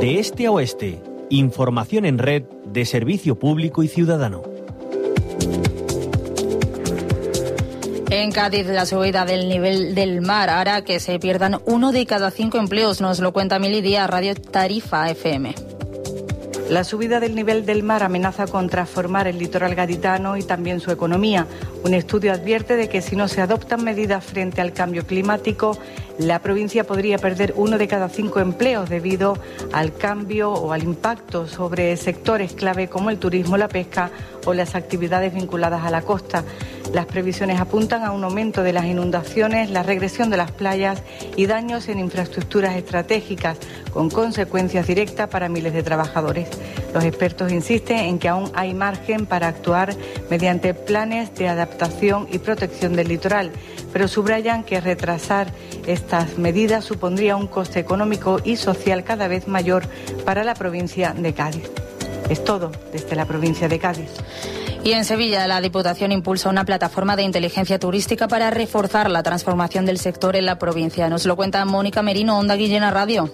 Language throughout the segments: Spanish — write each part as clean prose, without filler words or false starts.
De este a oeste, información en red de servicio público y ciudadano. En Cádiz, la subida del nivel del mar hará que se pierdan 1 de cada 5 empleos, nos lo cuenta Mili Díaz, Radio Tarifa FM. La subida del nivel del mar amenaza con transformar el litoral gaditano y también su economía. Un estudio advierte de que si no se adoptan medidas frente al cambio climático, la provincia podría perder 1 de cada 5 empleos debido al cambio o al impacto sobre sectores clave como el turismo, la pesca o las actividades vinculadas a la costa. Las previsiones apuntan a un aumento de las inundaciones, la regresión de las playas y daños en infraestructuras estratégicas, con consecuencias directas para miles de trabajadores. Los expertos insisten en que aún hay margen para actuar mediante planes de adaptación y protección del litoral, pero subrayan que retrasar estas medidas supondría un coste económico y social cada vez mayor para la provincia de Cádiz. Es todo desde la provincia de Cádiz. Y en Sevilla, la Diputación impulsa una plataforma de inteligencia turística para reforzar la transformación del sector en la provincia. Nos lo cuenta Mónica Merino, Onda Guillena Radio.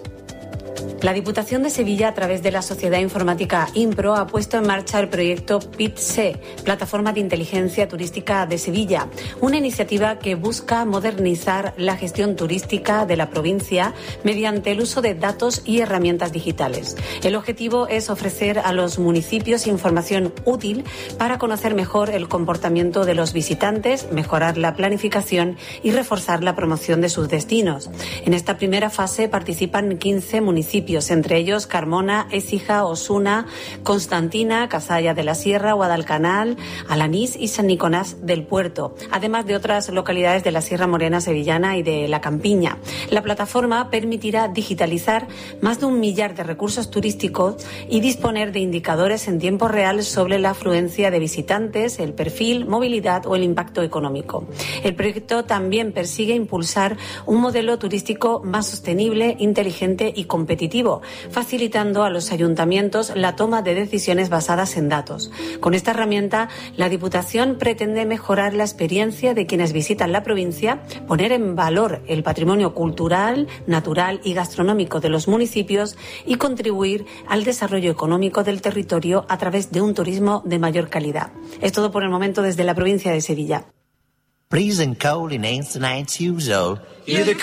La Diputación de Sevilla, a través de la sociedad informática Impro, ha puesto en marcha el proyecto PITSE, Plataforma de Inteligencia Turística de Sevilla, una iniciativa que busca modernizar la gestión turística de la provincia mediante el uso de datos y herramientas digitales. El objetivo es ofrecer a los municipios información útil para conocer mejor el comportamiento de los visitantes, mejorar la planificación y reforzar la promoción de sus destinos. En esta primera fase participan 15 municipios, entre ellos Carmona, Écija, Osuna, Constantina, Cazalla de la Sierra, Guadalcanal, Alanís y San Nicolás del Puerto, además de otras localidades de la Sierra Morena sevillana y de la Campiña. La plataforma permitirá digitalizar más de 1 millar de recursos turísticos y disponer de indicadores en tiempo real sobre la afluencia de visitantes, el perfil, movilidad o el impacto económico. El proyecto también persigue impulsar un modelo turístico más sostenible, inteligente y competitivo, facilitando a los ayuntamientos la toma de decisiones basadas en datos. Con esta herramienta, la Diputación pretende mejorar la experiencia de quienes visitan la provincia, poner en valor el patrimonio cultural, natural y gastronómico de los municipios y contribuir al desarrollo económico del territorio a través de un turismo de mayor calidad. Es todo por el momento desde la provincia de Sevilla.